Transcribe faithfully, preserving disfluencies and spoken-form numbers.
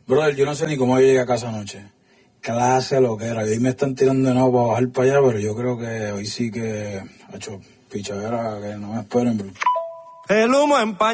Brother, yo no sé ni cómo yo llegué a casa anoche. Clase lo que era. Y hoy me están tirando de nuevo para bajar para allá, pero yo creo que hoy sí que ha hecho pichadera que no me esperen, bro. El humo empaña.